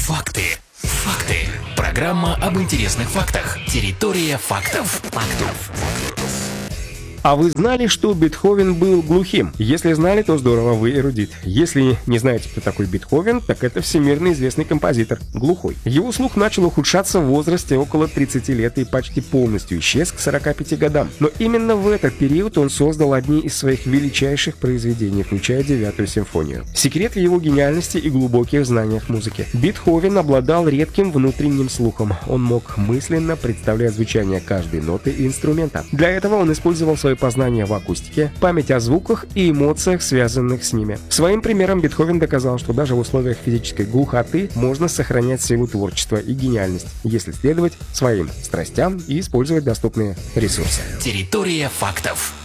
Факты. Факты. Программа об интересных фактах. Территория фактов. А вы знали, что Бетховен был глухим? Если знали, то здорово, вы эрудит. Если не знаете, кто такой Бетховен, так это всемирно известный композитор, глухой. Его слух начал ухудшаться в возрасте около 30 лет и почти полностью исчез к 45 годам. Но именно в этот период он создал одни из своих величайших произведений, включая 9-ю симфонию. Секрет в его гениальности и глубоких знаниях музыки. Бетховен обладал редким внутренним слухом. Он мог мысленно представлять звучание каждой ноты и инструмента. Для этого он использовал свои познания в акустике, память о звуках и эмоциях, связанных с ними. Своим примером Бетховен доказал, что даже в условиях физической глухоты можно сохранять силу творчества и гениальность, если следовать своим страстям и использовать доступные ресурсы. Территория фактов.